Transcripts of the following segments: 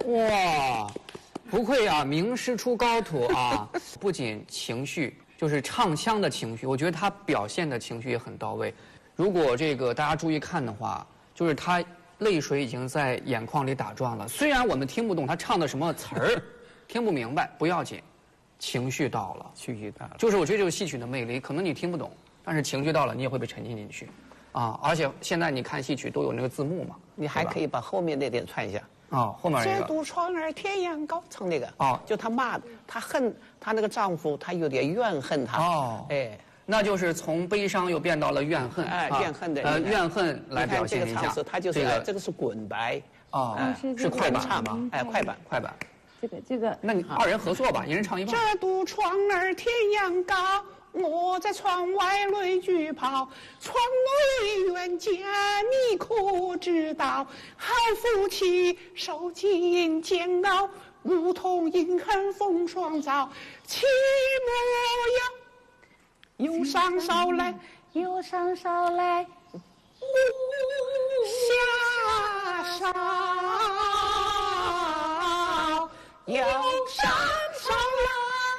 哇，不愧啊，名师出高徒啊！不仅情绪，就是唱腔的情绪，我觉得他表现的情绪也很到位。如果这个大家注意看的话，就是他泪水已经在眼眶里打转了。虽然我们听不懂他唱的什么词儿，听不明白，不要紧，情绪到了， 情绪到了。 就是我觉得这就是戏曲的魅力。可能你听不懂，但是情绪到了，你也会被沉浸进去。啊，而且现在你看戏曲都有那个字幕嘛， 你还可以把后面那点串一下。 啊，后面那这个。 堵窗儿天涯高，唱那个。 哦， 就她骂她恨她那个丈夫，她有点怨恨他。 哦， 哎， 那就是从悲伤又变到了怨恨。 哎，怨恨的。 怨恨来表现一下。 这个唱词，它就是这个是滚白。 哦，是快板吗？ 哎，快板， 快板。 这个。 那你二人合作吧，一人唱一半。 这堵窗儿天涯高。我在窗外泪俱抛，窗内冤家你可知道？好夫妻受尽煎熬，如同银河风霜照。切莫要忧伤捎来， 忧伤捎来， 下梢忧伤捎来。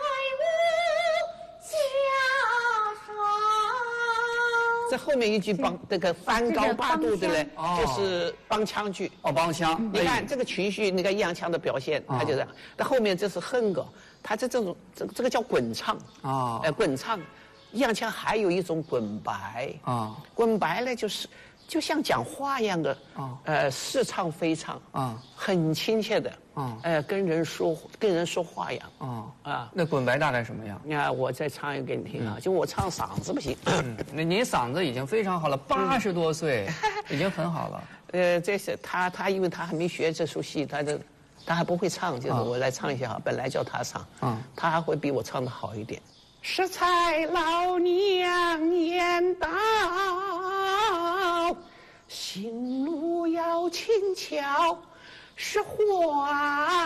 这后面一句这个翻高八度的呢，就是帮腔句。 哦，帮腔。 你看这个情绪，那个抑扬腔的表现，它就是。那后面这是哼歌，它这种这个叫滚唱啊，滚唱。抑扬腔还有一种滚白啊，滚白呢就像讲话一样的似唱非唱啊，很亲切的啊，跟人说话一样啊。 那滚白大概什么样？ 你看我再唱一个给你听啊，就我唱嗓子不行。 那您嗓子已经非常好了，80多岁已经很好了。 这是他因为他还没学这出戏，他还不会唱，就是我来唱一下哈。本来叫他唱，他还会比我唱的好一点。适才老娘言道，行路要轻巧，是话